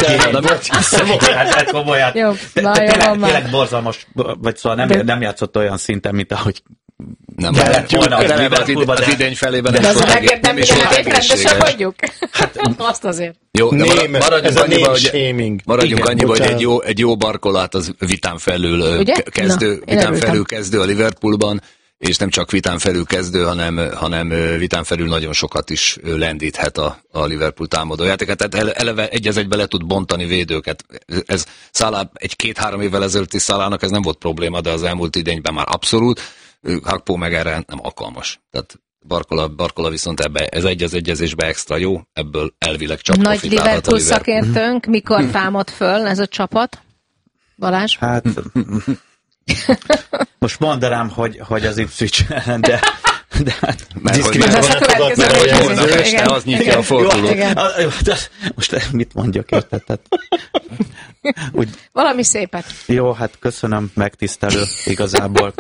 Komolyan. Jó, tényleg borzalmas, vagy szóval nem, nem játszott olyan szinten, mint ahogy nem, volna, az, az, az idény felében nem, nem, nem is volt egészséges. Hát, azt azért. Jó, de Ném, maradjunk annyiba, hogy, maradjunk annyiba, hogy egy jó, egy jó Barcolát az vitán felül Ugye? kezdő, Na, vitán felül kezdő a Liverpoolban, és nem csak vitán felül kezdő, hanem, hanem vitán felül nagyon sokat is lendíthet a, a Liverpool támadójátékát. Tehát eleve egy az egybe le tud bontani védőket. Ez Salah egy-két-három évvel ezelőtti Salahnak ez nem volt probléma, de az elmúlt idényben már abszolút. Hakpó meg erre nem alkalmas. Tehát Barcola, Barcola viszont ebbe, ez egy az egyezésbe extra jó, ebből elvileg csak Nagy profitálhat Liverpool a Liverpool. Szakértőnk, mikor támad föl ez a csapat? Balázs? Hát most mondanám, hogy, hogy az Ipswich ellen, de de hát este az nyitja a fordulót. Most mit mondjak, érted? Úgy, valami szépet. Jó, hát köszönöm, megtisztelő igazából.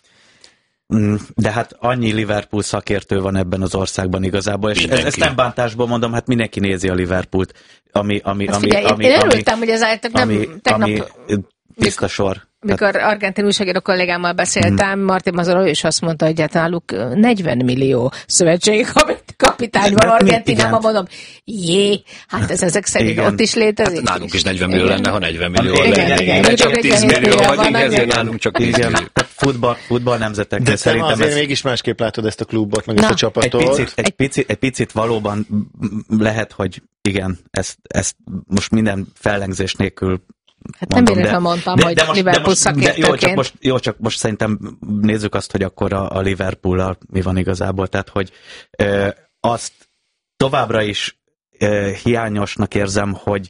De hát annyi Liverpool szakértő van ebben az országban igazából, és mindenki. Ezt nem bántásból mondom, hát mindenki nézi a Liverpoolt, ami, ami, hát ami, figyelj, ami, én örültem, hogy ez álltak, nem ami, tegnap... Ami tiszta sor. Mikor argentin újságíró kollégámmal beszéltem, hmm. Martin Mazzola, ő is azt mondta, hogy hát náluk negyven millió szövetségi kapitány van Argentinában, mondom, jé, hát ez ezek szerint igen. Ott is létezik. Hát nálunk is negyven millió lenne, ha negyven millió lenne. Csak tíz millió vagyunk, ezért nálunk csak tíz millió. Futball, futball nemzetek. De szerintem azért ez... mégis másképp látod ezt a klubot, meg Na. ezt a csapatot. Egy picit, egy, picit, egy picit valóban lehet, hogy igen, ezt, ezt most minden fellengzés nélkül Hát mondom, nem véletlenül mondtam, de, hogy de most, Liverpool szakértőként. Jó csak, most, jó, csak most szerintem nézzük azt, hogy akkor a, a Liverpool-al mi van igazából. Tehát, hogy ö, azt továbbra is ö, hiányosnak érzem, hogy,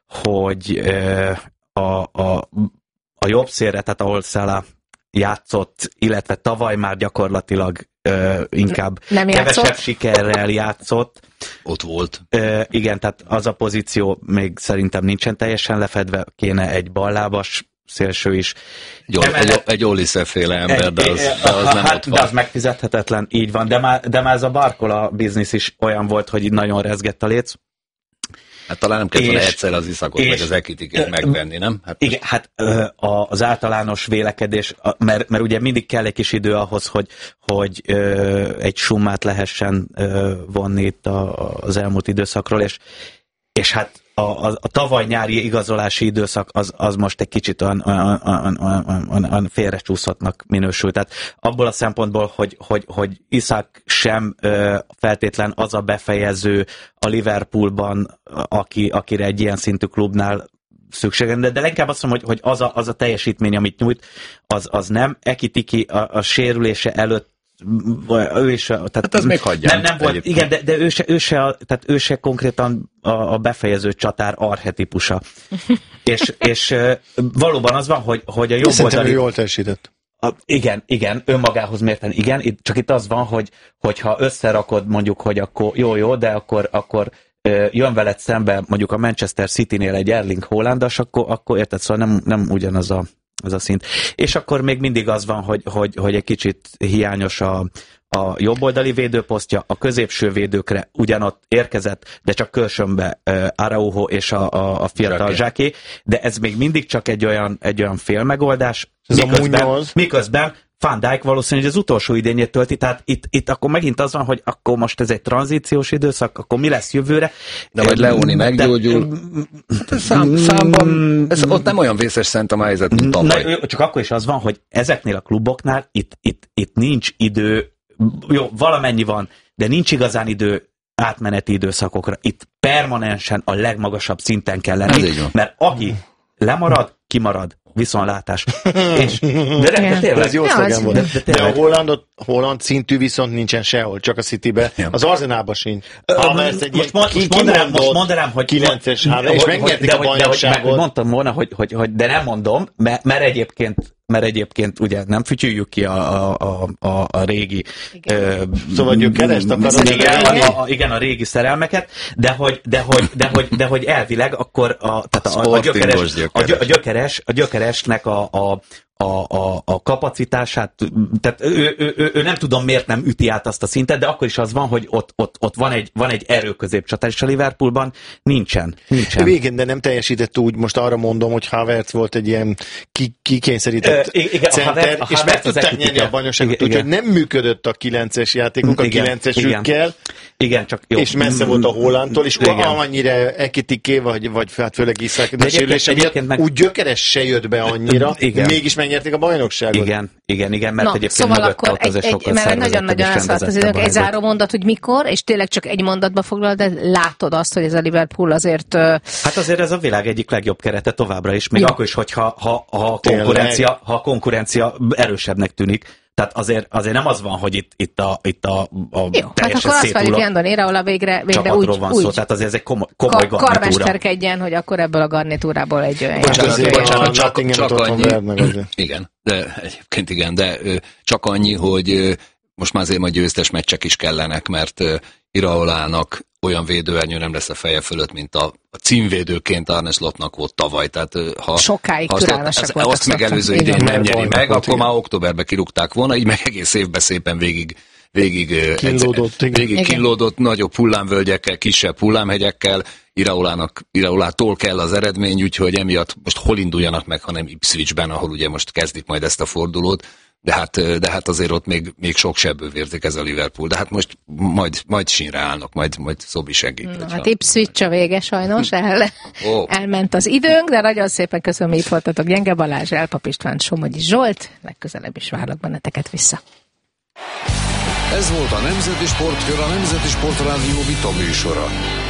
hogy ö, a, a, a jobb szélre, tehát ahol Salah játszott, illetve tavaly már gyakorlatilag ö, inkább nem kevesebb játszott. Sikerrel játszott. Ott volt. Ö, igen, tehát az a pozíció még szerintem nincsen teljesen lefedve, kéne egy ballábas szélső is. Egy, egy, egy Olise-féle ember, egy, de az, de az nem hát, ott van. De az megfizethetetlen, így van. De már, de már ez a Barcola biznisz is olyan volt, hogy nagyon rezgett a léc. Hát talán nem kellett volna egyszer az Iszakot, vagy az Ekitikét megvenni, nem? Hát igen, hát az általános vélekedés, mert, mert ugye mindig kell egy kis idő ahhoz, hogy, hogy egy summát lehessen vonni itt az elmúlt időszakról, és, és hát a, a, a tavaly nyári igazolási időszak az, az most egy kicsit olyan, olyan, olyan, olyan, olyan félrecsúszottnak minősült. Tehát abból a szempontból, hogy, hogy, hogy Iszak sem ö, feltétlen az a befejező a Liverpoolban, aki, akire egy ilyen szintű klubnál szüksége, de, de leginkább azt mondom, hogy, hogy az, a, az a teljesítmény, amit nyújt, az, az nem. Ekitiki a, a sérülése előtt ő is, tehát hát az még hagyján. Nem, nem volt, igen, de, de ő, se, ő, se, tehát ő se konkrétan a, a befejező csatár archetipusa. és, és valóban az van, hogy, hogy a jobb oldali... ő jól teljesített. A, igen, igen, önmagához mérten igen, itt, csak itt az van, hogy hogyha összerakod mondjuk, hogy akkor jó, jó, de akkor, akkor jön veled szembe mondjuk a Manchester City-nél egy Erling Haaland-as, akkor, akkor érted, szóval nem, nem ugyanaz a ez a szint. És akkor még mindig az van, hogy, hogy, hogy egy kicsit hiányos a, a jobboldali védőposztja, a középső védőkre ugyanott érkezett, de csak kölcsönbe uh, Araujo és a, a, a fiatal Zsáké, de ez még mindig csak egy olyan, egy olyan félmegoldás, miközben, miközben Van Dijk valószínűleg az utolsó idényét tölti, tehát itt, itt akkor megint az van, hogy akkor most ez egy tranzíciós időszak, akkor mi lesz jövőre. De majd Leoni meggyógyul. De, szám, számban ez ott nem olyan vészes szent a helyzet, mint tavaly. Na, csak akkor is az van, hogy ezeknél a kluboknál itt, itt, itt nincs idő, jó, valamennyi van, de nincs igazán idő átmeneti időszakokra. Itt permanensen a legmagasabb szinten kell lenni, mert aki lemarad, kimarad. Viszontlátás. És, de, de, de tényleg, ez jó szlogen volt. De, de, de a Hollandot, Holland szintű viszont nincsen sehol, csak a Citybe. Az Arsenalban sincs. Most mondanám, most mondanám, hogy kilences három, és megnyerték a bajnokságot. Mondtam volna, hogy, hogy, hogy de nem mondom, mert, mert egyébként mert egyébként ugye nem fütyüljük ki a, a, a, a régi... Ö, szóval gyökerest akarod? Igen, a, a, igen, a régi szerelmeket, de hogy, de hogy, de hogy, de hogy elvileg akkor a, tehát a, a, gyökeres, a, gyökeres, a gyökeresnek a, a A, a, a kapacitását, tehát ő, ő, ő, ő nem tudom miért nem üti át azt a szintet, de akkor is az van, hogy ott, ott, ott van egy, van egy erőközépcsatár, és a Liverpoolban nincsen. nincsen. Végén, de nem teljesített úgy, most arra mondom, hogy Havertz volt egy ilyen ki, kikényszerített Ö, igen, center, a és meg tudták nyerni a bajnokságot, úgyhogy nem működött a kilences játékunk, a kilencesükkel, igen, csak jó. És messze volt a Hollandtól, és annyira Ekitiké, vagy, vagy hát főleg Iszák, de sérülése miatt meg... úgy gyökeres se jött be annyira, mégis megnyerték a bajnokságot. Igen, igen, igen, mert no, egyébként szóval akkor egy, egy, mert nagyon-nagyon elszállt az időnk, egy záró mondat, hogy mikor, és tényleg csak egy mondatba foglal, de látod azt, hogy ez a Liverpool azért... Hát azért ez a világ egyik legjobb kerete továbbra is, még jó. Akkor is, hogyha ha, ha, a konkurencia, ha a konkurencia erősebbnek tűnik. Tehát azért, azért nem az van, hogy itt, itt a, itt a, a jó, hát akkor azt várjuk Jandon Éraola végre, végre úgy, van úgy szó, tehát azért ez egy komoly, komoly kar, garnitúra. Karmesterkedjen, hogy akkor ebből a garnitúrából egy olyan... Bocsánat, bocsánat, bocsánat csak, csak annyi, igen, de egyébként igen, de csak annyi, hogy most már azért majd győztes meccsek is kellenek, mert Iraolának olyan védőernyő nem lesz a feje fölött, mint a, a címvédőként Arne Slotnak volt tavaly. Tehát, ha, sokáig ha türelmesek azt, voltak. Azt meg előző idén nem nyeri meg, volt, akkor igen. Már októberben kirúgták volna, így meg egész évben szépen végig végig kínlódott, végig kínlódott nagyobb hullámvölgyekkel, kisebb hullámhegyekkel. Iraolának, Iraolától kell az eredmény, úgyhogy emiatt most hol induljanak meg, hanem Ipswichben, ahol ugye most kezdik majd ezt a fordulót. De hát, de hát azért ott még, még sok sebből vérzik ez a Liverpool. De hát most majd, majd sínre állnak, majd, majd Szobi segít. Na, hát Ipswich a vége sajnos, el, oh. elment az időnk, de nagyon szépen köszönöm, hogy itt voltatok. Gyenge Balázs, Elpap István, Somogyi Zsolt, legközelebb is várlak benneteket vissza. Ez volt a Nemzeti Sportkör, a Nemzeti Sportrádió vita műsora.